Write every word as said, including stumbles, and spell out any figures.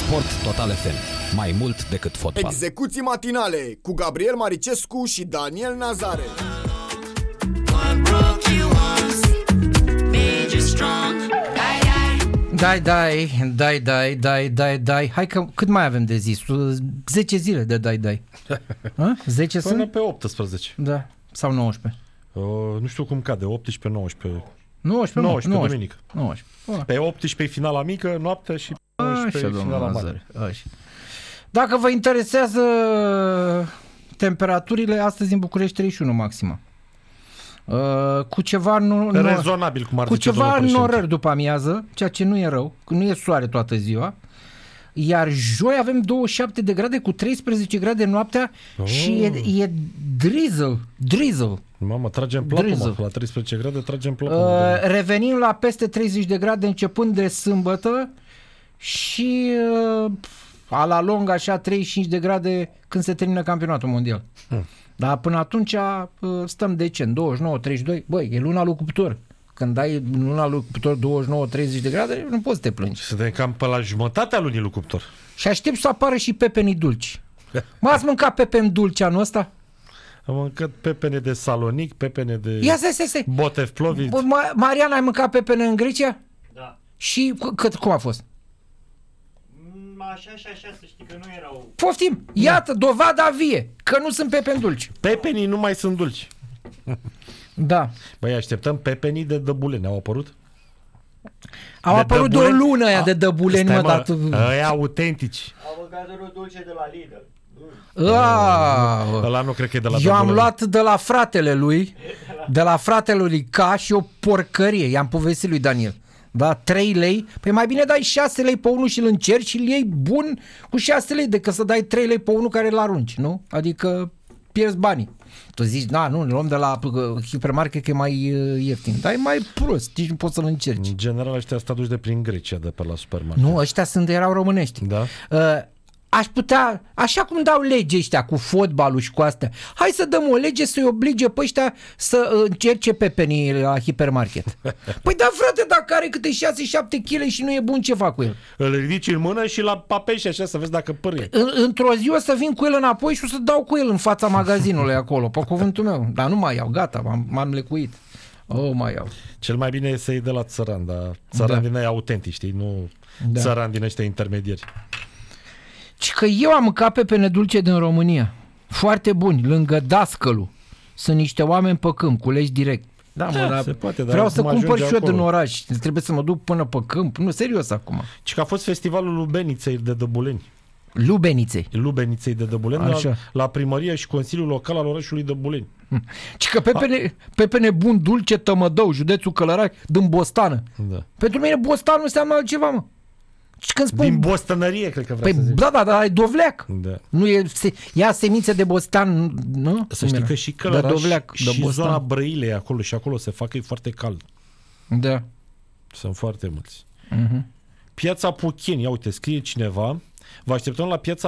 Sport Total F M. Mai mult decât fotbal. Execuții matinale cu Gabriel Maricescu și Daniel Nazare. Dai, dai, dai, dai, dai, dai, dai. Hai că cât mai avem de zis? zece zile de dai, dai. zece Până sunt? pe optsprezece. Da, sau nouăsprezece. Uh, nu știu cum cade, optsprezece, nouăsprezece. nouăsprezece, nouăsprezece, duminică. nouăsprezece. Pe optsprezece finala mică, noapte și pe nouăsprezece Așa, finala mare. Nazare, așa. Dacă vă interesează temperaturile, astăzi în București treizeci și unu maximă. Uh, cu ceva nu, nu, rezonabil, cum ar cu zice ceva domnul președinte. norări după amiază, ceea ce nu e rău, că nu e soare toată ziua. Iar joi avem douăzeci și șapte de grade cu treisprezece grade noaptea oh. și e, e drizzle, drizzle. Mamă, tragem plapuma, la treisprezece grade tragem plapuma. Uh, revenim la peste treizeci de grade începând de sâmbătă și uh, a la lung așa treizeci și cinci de grade când se termină campionatul mondial. Hmm. Dar până atunci uh, stăm decent, douăzeci și nouă treizeci și doi. Băi, e luna lui Cuptor. Când ai luna lui Cuptor douăzeci și nouă treizeci de grade, nu poți să te plângi. Suntem cam pe la jumătatea lunii lui Cuptor. Și aștept să apară și pepenii dulci. Mă, ați mâncat pepeni dulci anul ăsta? Am mâncat pepene de Salonic, pepene de Ia stai, stai, stai. Botev Plovdiv. Ma- Mariana, ai mâncat pepene în Grecia? Da. Și cât, cum a fost? Așa și așa, să știi că nu erau... Poftim, iată, dovada vie, că nu sunt pepeni dulci. Pepenii nu mai sunt dulci. Da. Băi, așteptăm pepenii de Dăbuleni, au apărut? Au de apărut Dăbuleni? de o lună aia de Dăbuleni, Stai, mă, mă, dar... ăia autentici. Au băgat dulce de la Lidl. Ah, Ăla nu cred că e de la eu am Dăbuleni. luat de la fratele lui, de la fratele lui Ca și o porcărie, i-am povestit lui Daniel. Da, trei lei, păi mai bine dai șase lei pe unul și îl încerci și îl iei bun cu șase lei decât să dai trei lei pe unul care îl arunci, nu? Adică pierzi banii. Tu zici, na, nu, ne luăm de la uh, hipermarket că e mai uh, ieftin, dar e mai prost, nici nu poți să-l încerci. În general ăștia sunt aduși de prin Grecia, de pe la supermarket. Nu, ăștia sunt, erau românești. Da? Uh, aș putea, așa cum dau lege ăștia cu fotbalul și cu astea, hai să dăm o lege să-i oblige pe ăștia să uh, încerce pepenii la hipermarket. Păi da, frate, dacă are câte șase șapte kilograme și nu e bun, ce fac cu el? Îl ridici în mână și la papeși așa să vezi dacă pârie. În, într-o zi o să vin cu el înapoi și o să dau cu el în fața magazinului acolo, pe cuvântul meu. Dar nu mai iau, gata, m-am, m-am lecuit. Oh, mai iau. Cel mai bine e să iei de la țăran, dar țăran Da. din aia autentici, știi? Nu Da. țăran din ăștia intermediari. Și că eu am mâncat pepene dulce din România. Foarte buni, lângă Dascălu. Sunt niște oameni pe câmp, culegi direct. Da, mă, Da, dar se poate, dar vreau să cum cumpăr și ajunge eu din acolo? oraș. Trebuie să mă duc până pe câmp. Nu, serios acum. Și că a fost festivalul Lubeniței de Dăbuleni. Lubeniței. Lubeniței de Dăbuleni la, Așa. la primărie și Consiliul Local al orașului Dăbuleni. Și că pepene, pepene bun dulce Tămădău, județul Călăraș, din Bostană. Da. Pentru mine Bostanul înseamnă altceva, mă. Și când spun... Din bostănărie, cred că vreau Păi să zic. da, da, da, e dovleac. Da. Nu e, se, ia semințe de bostan, nu? Să știi că și de Călăraș dovleac, de și bostan. zona Brăilei acolo și acolo se facă, e foarte cald. Da. Sunt foarte mulți. Uh-huh. Piața Pucheni, ia uite, scrie cineva, vă așteptăm la piața